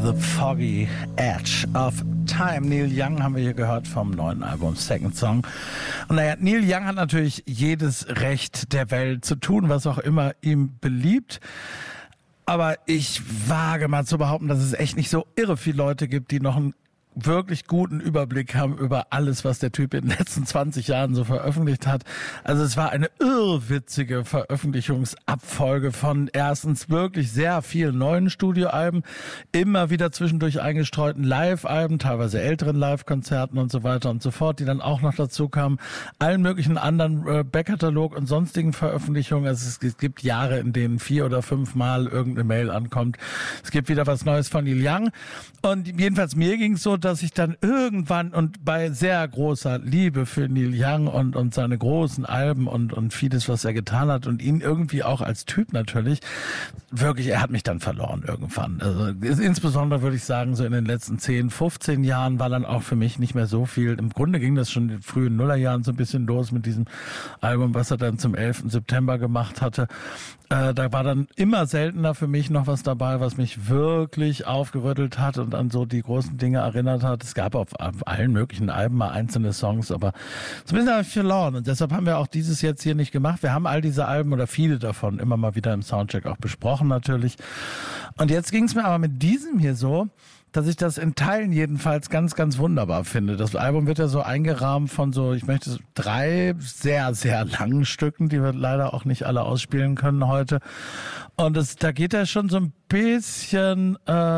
The Foggy Edge of Time. Neil Young haben wir hier gehört vom neuen Album Second Song. Und naja, Neil Young hat natürlich jedes Recht der Welt zu tun, was auch immer ihm beliebt. Aber ich wage mal zu behaupten, dass es echt nicht so irre viele Leute gibt, die noch einen wirklich guten Überblick haben über alles, was der Typ in den letzten 20 Jahren so veröffentlicht hat. Also es war eine irrwitzige Veröffentlichungsabfolge von erstens wirklich sehr vielen neuen Studioalben, immer wieder zwischendurch eingestreuten Live-Alben, teilweise älteren Live-Konzerten und so weiter und so fort, die dann auch noch dazu kamen, allen möglichen anderen Backkatalog und sonstigen Veröffentlichungen. Also es gibt Jahre, in denen 4 oder 5 Mal irgendeine Mail ankommt. Es gibt wieder was Neues von Neil Young. Und jedenfalls mir ging es so, dass ich dann irgendwann und bei sehr großer Liebe für Neil Young und seine großen Alben und vieles, was er getan hat und ihn irgendwie auch als Typ natürlich, wirklich, er hat mich dann verloren irgendwann. Also insbesondere würde ich sagen, so in den letzten 10, 15 Jahren war dann auch für mich nicht mehr so viel. Im Grunde ging das schon in den frühen Nullerjahren so ein bisschen los mit diesem Album, was er dann zum 11. September gemacht hatte. Da war dann immer seltener für mich noch was dabei, was mich wirklich aufgerüttelt hat und an so die großen Dinge erinnert hat. Es gab auf allen möglichen Alben mal einzelne Songs, aber zumindest habe ich verloren. Und deshalb haben wir auch dieses jetzt hier nicht gemacht. Wir haben all diese Alben oder viele davon immer mal wieder im Soundcheck auch besprochen natürlich. Und jetzt ging es mir aber mit diesem hier so, dass ich das in Teilen jedenfalls ganz, ganz wunderbar finde. Das Album wird ja so eingerahmt von so, ich möchte 3 sehr, sehr langen Stücken, die wir leider auch nicht alle ausspielen können heute. Und da geht er schon so ein bisschen,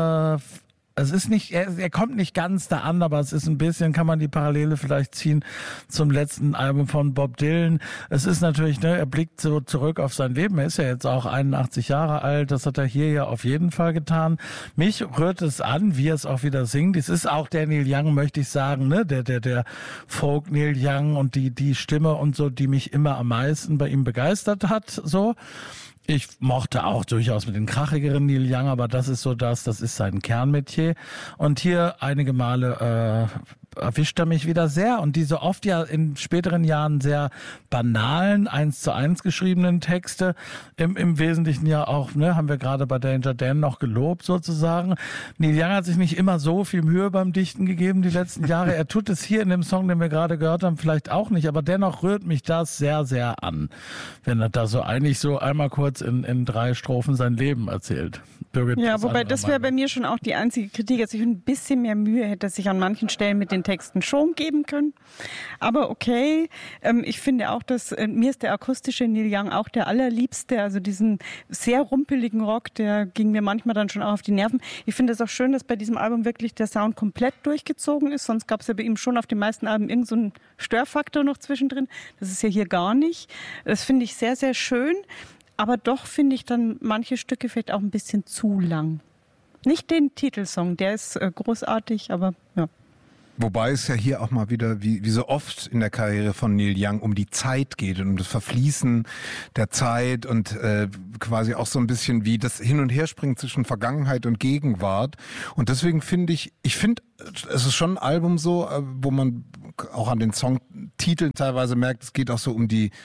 es ist nicht, er kommt nicht ganz da an, aber es ist ein bisschen, kann man die Parallele vielleicht ziehen zum letzten Album von Bob Dylan. Es ist natürlich, er blickt so zurück auf sein Leben. Er ist ja jetzt auch 81 Jahre alt. Das hat er hier ja auf jeden Fall getan. Mich rührt es an, wie er es auch wieder singt. Es ist auch der Neil Young, möchte ich sagen, der Folk Neil Young und die Stimme und so, die mich immer am meisten bei ihm begeistert hat, so. Ich mochte auch durchaus mit den krachigeren Neil Young, aber das ist so das ist sein Kernmetier. Und hier einige Male erwischt er mich wieder sehr. Und diese oft ja in späteren Jahren sehr banalen, 1:1 geschriebenen Texte, im Wesentlichen ja auch, haben wir gerade bei Danger Dan noch gelobt sozusagen. Neil Young hat sich nicht immer so viel Mühe beim Dichten gegeben die letzten Jahre. Er tut es hier in dem Song, den wir gerade gehört haben, vielleicht auch nicht, aber dennoch rührt mich das sehr, sehr an, wenn er da so eigentlich so einmal kurz in 3 Strophen sein Leben erzählt. Birgit, ja, wobei das wäre bei mir schon auch die einzige Kritik, dass ich ein bisschen mehr Mühe hätte, sich an manchen Stellen mit den Texten schon geben können. Aber okay, ich finde auch, dass mir ist der akustische Neil Young auch der allerliebste, also diesen sehr rumpeligen Rock, der ging mir manchmal dann schon auch auf die Nerven. Ich finde es auch schön, dass bei diesem Album wirklich der Sound komplett durchgezogen ist, sonst gab es ja bei ihm schon auf den meisten Alben irgend so einen Störfaktor noch zwischendrin. Das ist ja hier gar nicht. Das finde ich sehr, sehr schön. Aber doch finde ich dann manche Stücke vielleicht auch ein bisschen zu lang. Nicht den Titelsong, der ist großartig, aber ja. Wobei es ja hier auch mal wieder, wie so oft in der Karriere von Neil Young, um die Zeit geht und um das Verfließen der Zeit und quasi auch so ein bisschen wie das Hin- und Herspringen zwischen Vergangenheit und Gegenwart. Und deswegen finde es ist schon ein Album so, wo man auch an den Songtiteln teilweise merkt, es geht auch so um die,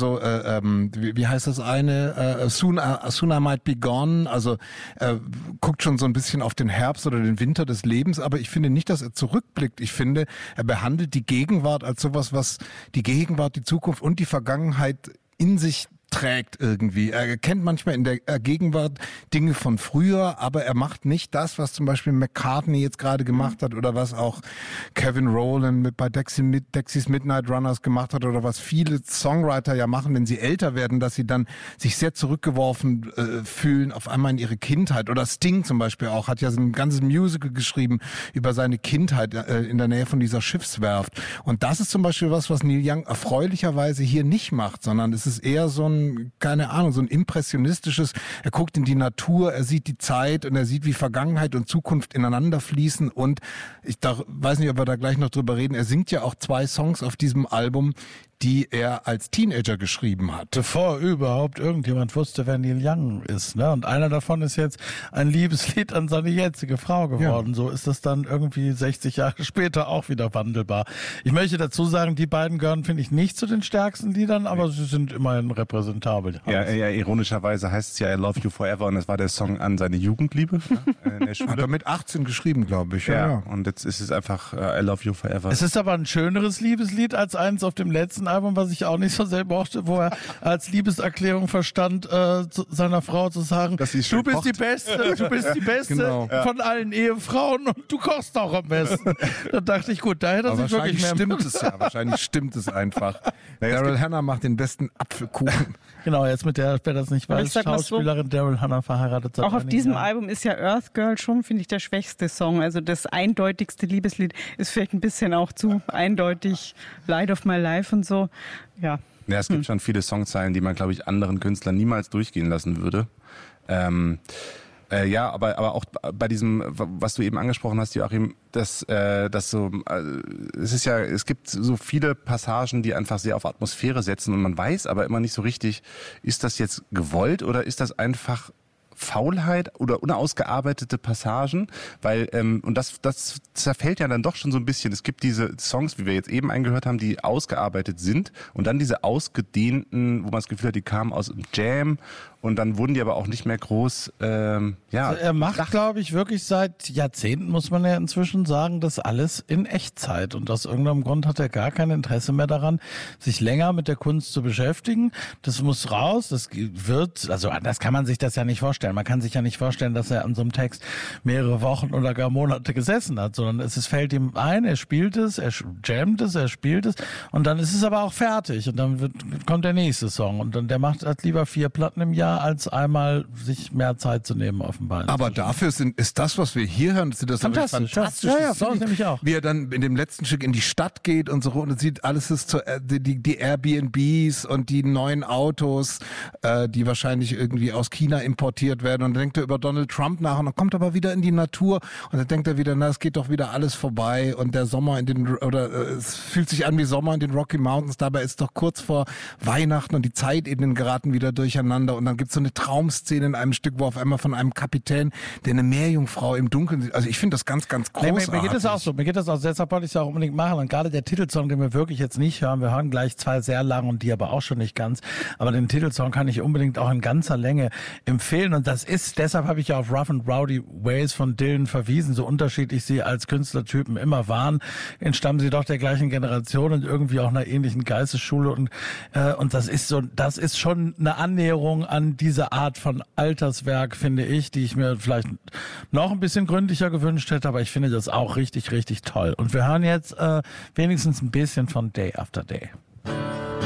wie heißt das eine? Soon I Might Be Gone. Also guckt schon so ein bisschen auf den Herbst oder den Winter des Lebens, aber ich finde nicht, dass er zurückblickt. Ich finde, er behandelt die Gegenwart als sowas, was die Gegenwart, die Zukunft und die Vergangenheit in sich trägt irgendwie. Er kennt manchmal in der Gegenwart Dinge von früher, aber er macht nicht das, was zum Beispiel McCartney jetzt gerade gemacht hat oder was auch Kevin Rowland bei Dexys Midnight Runners gemacht hat oder was viele Songwriter ja machen, wenn sie älter werden, dass sie dann sich sehr zurückgeworfen fühlen auf einmal in ihre Kindheit. Oder Sting zum Beispiel auch, hat ja so ein ganzes Musical geschrieben über seine Kindheit in der Nähe von dieser Schiffswerft. Und das ist zum Beispiel was Neil Young erfreulicherweise hier nicht macht, sondern es ist eher so ein so ein impressionistisches, er guckt in die Natur, er sieht die Zeit und er sieht, wie Vergangenheit und Zukunft ineinander fließen und ich weiß nicht, ob wir da gleich noch drüber reden, er singt ja auch 2 Songs auf diesem Album, die er als Teenager geschrieben hat. Bevor überhaupt irgendjemand wusste, wer Neil Young ist. Ne? Und einer davon ist jetzt ein Liebeslied an seine jetzige Frau geworden. Ja. So ist das dann irgendwie 60 Jahre später auch wieder wandelbar. Ich möchte dazu sagen, die beiden gehören, finde ich, nicht zu den stärksten Liedern, aber sie sind immerhin repräsentabel. Ja, ironischerweise heißt es ja I Love You Forever und das war der Song an seine Jugendliebe in der Schule. Hat er mit 18 geschrieben, glaube ich. Ja, und jetzt ist es einfach I Love You Forever. Es ist aber ein schöneres Liebeslied als eins auf dem letzten Album, was ich auch nicht so sehr mochte, wo er als Liebeserklärung verstand, seiner Frau zu sagen, du bist die Beste genau. Von allen Ehefrauen und du kochst auch am besten. Da dachte ich, gut, da hätte er sich wirklich mehr... Wahrscheinlich stimmt es einfach. Daryl Hannah macht den besten Apfelkuchen. Genau, jetzt mit der, wer das nicht weiß, Schauspielerin Daryl Hannah verheiratet. Auch auf diesem Album ist ja Earth Girl schon, finde ich, der schwächste Song. Also das eindeutigste Liebeslied ist vielleicht ein bisschen auch zu eindeutig. Light of My Life und so. Ja, es gibt schon viele Songzeilen, die man, glaube ich, anderen Künstlern niemals durchgehen lassen würde. Aber auch bei diesem, was du eben angesprochen hast, Joachim, es gibt so viele Passagen, die einfach sehr auf Atmosphäre setzen und man weiß aber immer nicht so richtig, ist das jetzt gewollt oder ist das einfach Faulheit oder unausgearbeitete Passagen, weil und das zerfällt ja dann doch schon so ein bisschen. Es gibt diese Songs, wie wir jetzt eben eingehört haben, die ausgearbeitet sind und dann diese ausgedehnten, wo man das Gefühl hat, die kamen aus dem Jam und dann wurden die aber auch nicht mehr groß. Also er macht, glaube ich, wirklich seit Jahrzehnten, muss man ja inzwischen sagen, das alles in Echtzeit und aus irgendeinem Grund hat er gar kein Interesse mehr daran, sich länger mit der Kunst zu beschäftigen. Das muss raus, das wird, also anders kann man sich das ja nicht vorstellen. Man kann sich ja nicht vorstellen, dass er an so einem Text mehrere Wochen oder gar Monate gesessen hat, sondern es fällt ihm ein, er spielt es, er jammt es, er spielt es und dann ist es aber auch fertig und dann kommt der nächste Song und dann der macht halt lieber 4 Platten im Jahr, als einmal sich mehr Zeit zu nehmen auf dem Bein. Aber dafür ist das, was wir hier hören, das fantastisch. Ja, finde ich nämlich auch. Wie er dann in dem letzten Stück in die Stadt geht und so und sieht, alles ist die Airbnbs und die neuen Autos, die wahrscheinlich irgendwie aus China importiert werden und dann denkt er über Donald Trump nach und dann kommt er aber wieder in die Natur und dann denkt er wieder, es geht doch wieder alles vorbei und der Sommer es fühlt sich an wie Sommer in den Rocky Mountains, dabei ist doch kurz vor Weihnachten und die Zeitebenen geraten wieder durcheinander und dann gibt's so eine Traumszene in einem Stück, wo auf einmal von einem Kapitän, der eine Meerjungfrau im Dunkeln sieht. Also ich finde das ganz, ganz großartig. Mir geht das auch so. Deshalb wollte ich es auch unbedingt machen. Und gerade der Titelsong, den wir wirklich jetzt nicht hören, wir hören gleich 2 sehr lang und die aber auch schon nicht ganz. Aber den Titelsong kann ich unbedingt auch in ganzer Länge empfehlen. Und deshalb habe ich ja auf Rough and Rowdy Ways von Dylan verwiesen. So unterschiedlich sie als Künstlertypen immer waren, entstammen sie doch der gleichen Generation und irgendwie auch einer ähnlichen Geistesschule. Und das ist schon eine Annäherung an diese Art von Alterswerk, finde ich, die ich mir vielleicht noch ein bisschen gründlicher gewünscht hätte, aber ich finde das auch richtig, richtig toll. Und wir hören jetzt wenigstens ein bisschen von Day After Day.